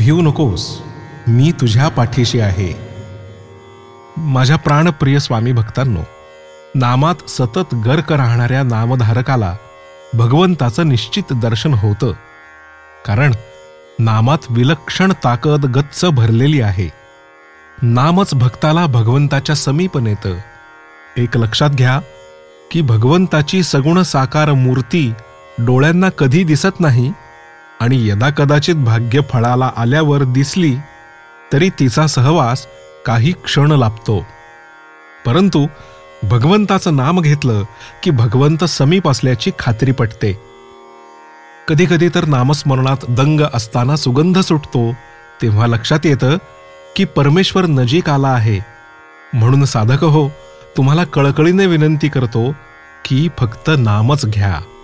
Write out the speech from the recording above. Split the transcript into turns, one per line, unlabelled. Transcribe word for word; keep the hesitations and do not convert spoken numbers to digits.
भिवू नकोस, मी तुझ्या पाठीशी आहे. माझ्या प्राणप्रिय स्वामी भक्तांनो, नामात सतत गर्क राहणाऱ्या नामधारकाला भगवंताचं निश्चित दर्शन होतं. कारण नामात विलक्षण ताकद गच्च भरलेली आहे. नामच भक्ताला भगवंताच्या समीप नेतं. एक लक्षात घ्या की भगवंताची सगुण साकार मूर्ती डोळ्यांना कधी दिसत नाही आणि यदाकदाचित भाग्य फळाला आल्यावर दिसली तरी तिचा सहवास काही क्षण लाभतो. परंतु भगवंताचं नाम घेतलं की भगवंत समीप असल्याची खात्री पटते. कधी कधी तर नामस्मरणात दंग असताना सुगंध सुटतो तेव्हा लक्षात येतं की परमेश्वर नजीक आला आहे. म्हणून साधक हो, तुम्हाला कळकळीने विनंती करतो की फक्त नामच घ्या.